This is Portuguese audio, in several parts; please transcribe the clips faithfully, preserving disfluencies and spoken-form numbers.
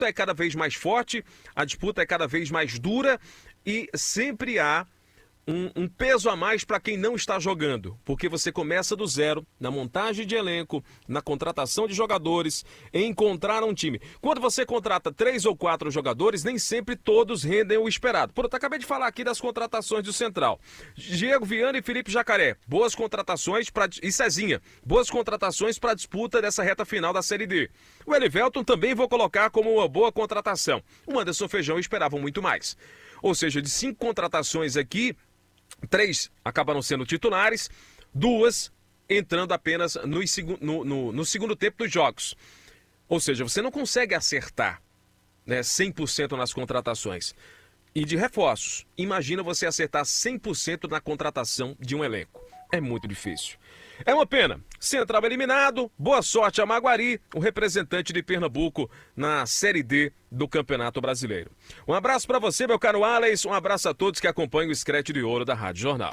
é cada vez mais forte, a disputa é cada vez mais dura e sempre há Um, um peso a mais para quem não está jogando, porque você começa do zero, na montagem de elenco, na contratação de jogadores, em encontrar um time. Quando você contrata três ou quatro jogadores, nem sempre todos rendem o esperado. Por eu acabei de falar aqui das contratações do Central. Diego Viana e Felipe Jacaré, boas contratações pra, e Cezinha, boas contratações para a disputa dessa reta final da Série D. O Elivelton também vou colocar como uma boa contratação. O Anderson Feijão esperava muito mais. Ou seja, de cinco contratações aqui, três acabaram sendo titulares, duas entrando apenas no, no, no, no segundo tempo dos jogos. Ou seja, você não consegue acertar, né, cem por cento nas contratações. E de reforços, imagina você acertar cem por cento na contratação de um elenco. É muito difícil. É uma pena. Central eliminado, boa sorte a Maguari, o representante de Pernambuco na Série D do Campeonato Brasileiro. Um abraço para você, meu caro Alex, um abraço a todos que acompanham o Screte de Ouro da Rádio Jornal.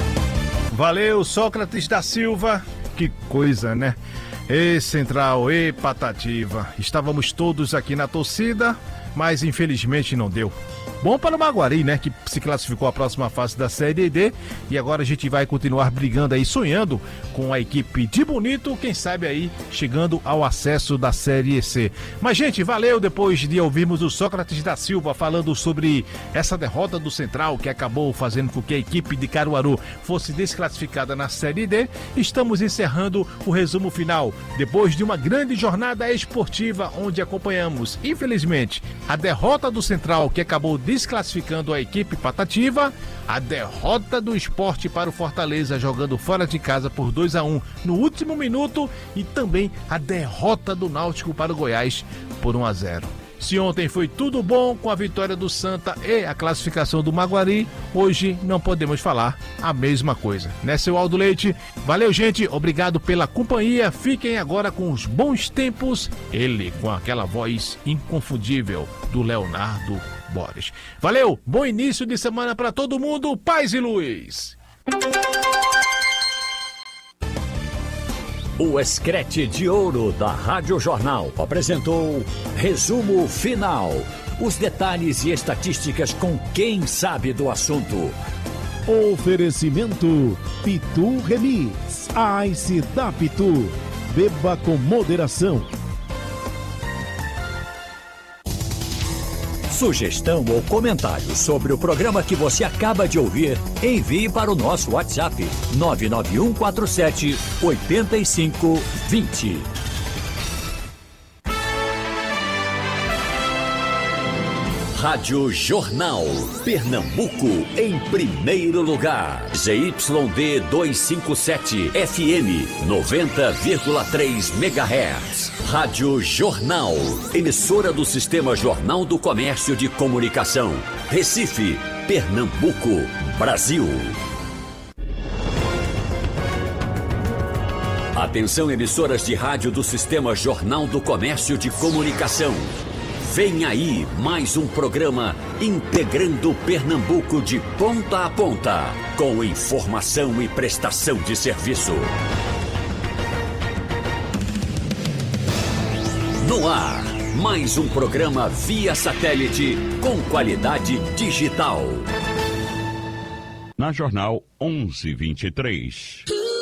Valeu, Sócrates da Silva. Que coisa, né? Ê, Central, ê, Patativa. Estávamos todos aqui na torcida, mas infelizmente não deu. Bom para o Maguari, né, que se classificou à próxima fase da Série D, e agora a gente vai continuar brigando aí, sonhando com a equipe de Bonito, quem sabe aí chegando ao acesso da Série C. Mas, gente, valeu depois de ouvirmos o Sócrates da Silva falando sobre essa derrota do Central que acabou fazendo com que a equipe de Caruaru fosse desclassificada na Série D. Estamos encerrando o resumo final, depois de uma grande jornada esportiva onde acompanhamos, infelizmente, a derrota do Central que acabou desclassificando a equipe Patativa, a derrota do Sport para o Fortaleza jogando fora de casa por dois a um no último minuto e também a derrota do Náutico para o Goiás por um a zero. Se ontem foi tudo bom com a vitória do Santa e a classificação do Maguari, hoje não podemos falar a mesma coisa, né, seu Aldo Leite? Valeu, gente, obrigado pela companhia. Fiquem agora com os bons tempos, ele com aquela voz inconfundível do Leonardo Borges. Valeu, bom início de semana para todo mundo, paz e luz. O Screte de Ouro da Rádio Jornal apresentou Resumo Final. Os detalhes e estatísticas com quem sabe do assunto. Oferecimento Pitu Remix. Ice da Pitu. Beba com moderação. Sugestão ou comentário sobre o programa que você acaba de ouvir, envie para o nosso WhatsApp nove nove um quatro sete oito cinco dois zero. Rádio Jornal, Pernambuco em primeiro lugar. Z Y D duzentos e cinquenta e sete, F M noventa vírgula três megahertz. Rádio Jornal, emissora do Sistema Jornal do Comércio de Comunicação. Recife, Pernambuco, Brasil. Atenção, emissoras de rádio do Sistema Jornal do Comércio de Comunicação. Vem aí mais um programa integrando Pernambuco de ponta a ponta, com informação e prestação de serviço. No ar, mais um programa via satélite com qualidade digital. Na Jornal onze e vinte e três.